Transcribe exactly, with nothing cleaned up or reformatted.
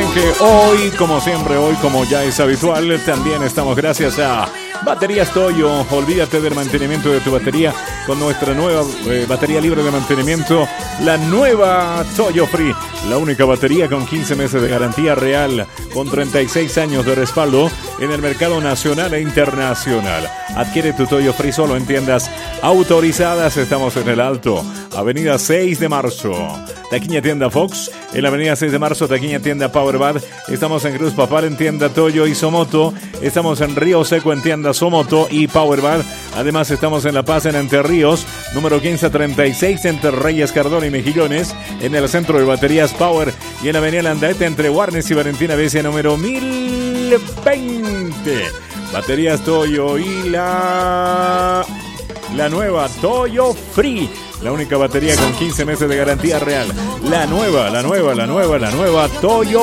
que hoy, como siempre, hoy como ya es habitual, también estamos gracias a Baterías Toyo. Olvídate del mantenimiento de tu batería con nuestra nueva eh, batería libre de mantenimiento, la nueva Toyo Free. La única batería con quince meses de garantía real, con treinta y seis años de respaldo en el mercado nacional e internacional. Adquiere tu Toyo Free solo en tiendas autorizadas. Estamos en el Alto, avenida seis de marzo. Taquiña Tienda Fox, en la avenida seis de marzo, Taquiña Tienda Powerbad. Estamos en Cruz Papal en tienda Toyo y Somoto. Estamos en Río Seco en tienda Somoto y Powerbad. Además estamos en La Paz en Entre Ríos, número quince treinta y seis entre Reyes Cardona y Mejillones, en el centro de baterías Power, y en la avenida Landaeta entre Warnes y Valentina Becia, número mil veinte. Baterías Toyo y la la nueva Toyo Free, la única batería con quince meses de garantía real. La nueva, la nueva, la nueva, la nueva Toyo